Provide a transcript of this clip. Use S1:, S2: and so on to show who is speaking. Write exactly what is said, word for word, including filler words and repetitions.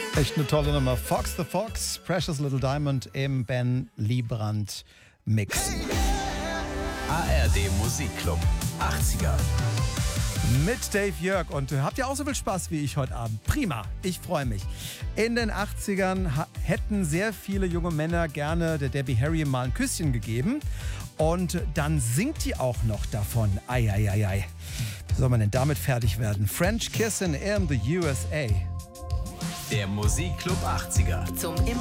S1: Echt eine tolle Nummer. Fox the Fox, Precious Little Diamond im Ben Liebrandt Mix.
S2: A R D Musikclub achtziger.
S1: Mit Dave Jörg. Und habt ihr auch so viel Spaß wie ich heute Abend? Prima, ich freue mich. In den achtzigern ha- hätten sehr viele junge Männer gerne der Debbie Harry mal ein Küsschen gegeben. Und dann singt die auch noch davon. Eieiei. Wie soll man denn damit fertig werden? French Kissin' in the U S A.
S2: Der Musikclub achtziger.
S3: Zum immer